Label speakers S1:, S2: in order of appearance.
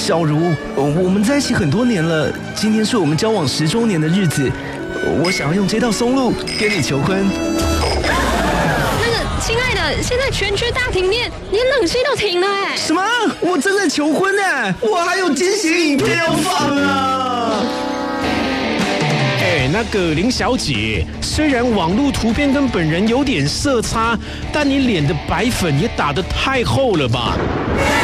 S1: 小茹，我们在一起很多年了，今天是我们交往10周年的日子，我想要用这道松露跟你求婚。
S2: 亲爱的，现在全区大停电，连冷气都停了哎！
S1: 什么？我正在求婚哎，我还有惊喜影片要放啊！
S3: 那个林小姐，虽然网络图片跟本人有点色差，但你脸的白粉也打得太厚了吧？